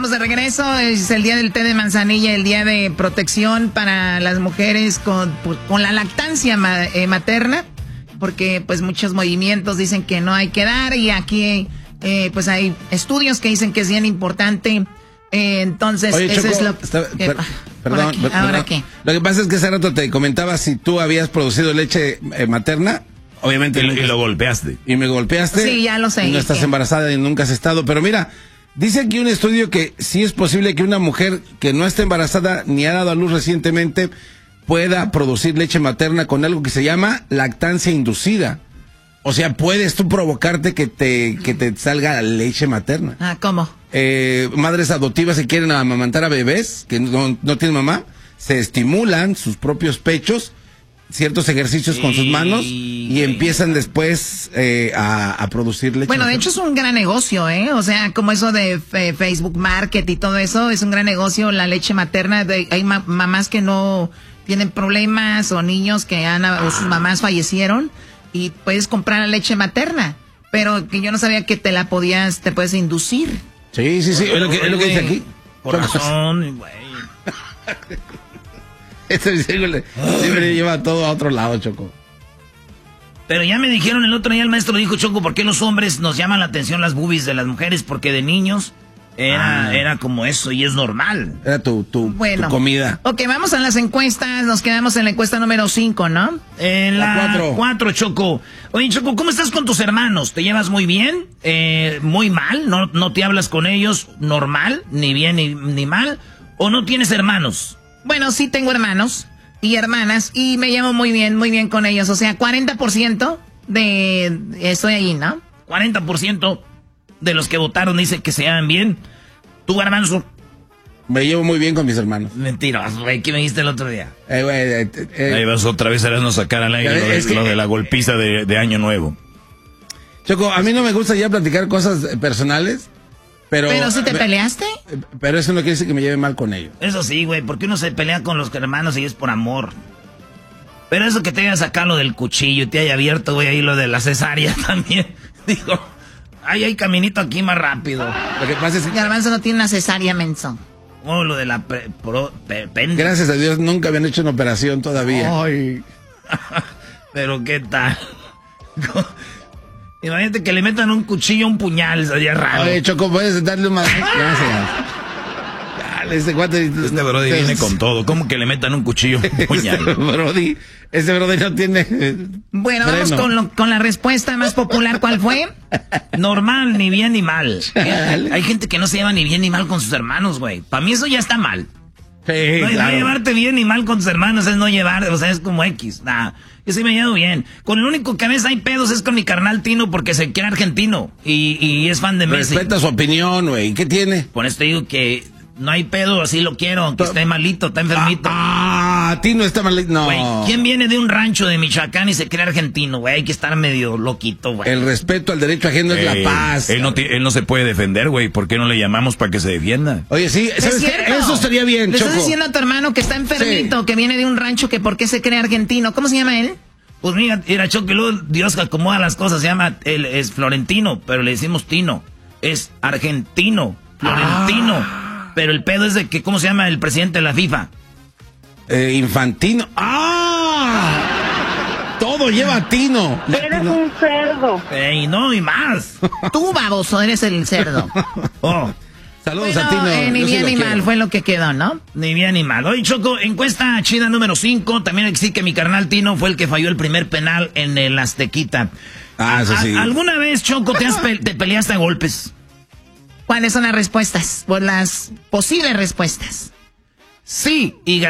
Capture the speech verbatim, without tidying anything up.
estamos de regreso. Es el día del té de manzanilla, el día de protección para las mujeres con, con la lactancia ma, eh, materna, porque pues muchos movimientos dicen que no hay que dar y aquí eh, pues hay estudios que dicen que es bien importante. Eh, entonces, Oye, eso Choco, es lo está, que... per, perdón, aquí, per, ¿ahora perdón. qué? Lo que pasa es que hace rato te comentaba si tú habías producido leche eh, materna. Obviamente. Y, y lo golpeaste. Y me golpeaste. Sí, ya lo sé. Y no estás ¿Qué? embarazada y nunca has estado. Pero mira, dice aquí un estudio que sí es posible que una mujer que no esté embarazada ni ha dado a luz recientemente pueda producir leche materna con algo que se llama lactancia inducida. O sea, puedes tú provocarte que te, que te salga leche materna. Ah, ¿cómo? Eh, madres adoptivas que quieren amamantar a bebés que no, no tienen mamá, se estimulan sus propios pechos, ciertos ejercicios con sus manos y empiezan después eh, a, a producir leche. Bueno, de hecho es un gran negocio, ¿eh? O sea, como eso de fe, Facebook Market y todo eso, es un gran negocio la leche materna. De, hay ma mamás que no tienen problemas o niños que han, o sus mamás fallecieron y puedes comprar la leche materna, pero que yo no sabía que te la podías, te puedes inducir. Sí, sí, sí, es lo que, es lo que dice aquí. Corazón, güey. Esto siempre lleva todo a otro lado, Choco. Pero ya me dijeron el otro día, el maestro dijo, Choco, ¿por qué los hombres nos llaman la atención las boobies de las mujeres? Porque de niños era, ah. era como eso y es normal. Era tu, tu, bueno, tu comida. Ok, vamos a las encuestas. Nos quedamos en la encuesta número cinco, ¿no? En la cuatro, Choco. Oye, Choco, ¿cómo estás con tus hermanos? ¿Te llevas muy bien? Eh, ¿Muy mal? ¿No, no te hablas con ellos normal? ¿Ni bien ni, ni mal? ¿O no tienes hermanos? Bueno, sí tengo hermanos y hermanas y me llevo muy bien, muy bien con ellos. O sea, cuarenta por ciento de... estoy ahí, ¿no? cuarenta por ciento de los que votaron dicen que se llevan bien. ¿Tú, Garbanzo? Me llevo muy bien con mis hermanos. Mentiras, güey, ¿qué me dijiste el otro día? Eh, güey, eh, eh, Ahí vas otra vez a no sacar al aire lo de, es que, lo de la golpiza de, de Año Nuevo. Choco, a mí no me gusta ya platicar cosas personales. Pero, ¿Pero si te me, peleaste? Pero eso no quiere decir que me lleve mal con ellos. Eso sí, güey, porque uno se pelea con los hermanos y es por amor. Pero eso que te haya sacado lo del cuchillo y te haya abierto, güey, ahí lo de la cesárea también. Digo, ay, hay caminito aquí más rápido. Lo que pasa es que... Garbanzo no tiene una cesárea, menso. Oh, lo de la... Pre, pro, pe, pen... Gracias a Dios nunca habían hecho una operación todavía. Ay. Pero qué tal... Imagínate que le metan un cuchillo, un puñal, sería raro. Oye, Choco, ¿puedes darle un madrazo? Gracias. Dale, este cuate... Este brody te... viene con todo. ¿Cómo que le metan un cuchillo, un puñal? Este brody, este brody no tiene... Bueno, freno. Vamos con, lo, con la respuesta más popular. ¿Cuál fue? Normal, ni bien ni mal. Hay gente que no se lleva ni bien ni mal con sus hermanos, güey. Para mí eso ya está mal. Sí, no, claro. no llevarte bien ni mal con tus hermanos es no llevar, o sea, es como X. Nah, yo sí me llevo bien. Con el único que a veces hay pedos es con mi carnal Tino porque se quiere argentino y, y es fan de Messi. Respeta su opinión, güey. ¿Qué tiene? Por eso te digo que no hay pedo, así lo quiero, aunque esté malito, está enfermito. Ah, ah Tino está malito. No. Güey, ¿quién viene de un rancho de Michoacán y se cree argentino, güey? Hay que estar medio loquito, güey. El respeto al derecho ajeno eh, es la paz. Él no, él no se puede defender, güey. ¿Por qué no le llamamos para que se defienda? Oye, sí, ¿sabes qué? Eso estaría bien, Le Choco. estás diciendo a tu hermano que está enfermito, sí. que viene de un rancho, que por qué se cree argentino. ¿Cómo se llama él? Pues mira, era Choco, y luego Dios acomoda las cosas. Se llama, él es Florentino, pero le decimos Tino. Es argentino, Florentino. Ah. Pero el pedo es de que, ¿cómo se llama el presidente de la FIFA? Eh, Infantino. ¡Ah! Todo lleva a Tino. Eres un cerdo. Ey, no, y más. Tú, baboso, eres el cerdo. Oh. Saludos bueno, a Tino. Eh, ni Yo bien sí ni quiero. mal fue lo que quedó, ¿no? Ni bien ni mal. Oye, Choco, encuesta chida número cinco. También existe que mi carnal Tino fue el que falló el primer penal en el Aztequita. Ah, eso sí. ¿Alguna vez, Choco, te, has pe te peleaste a golpes? ¿Cuáles son las respuestas? Por las posibles respuestas. Sí, y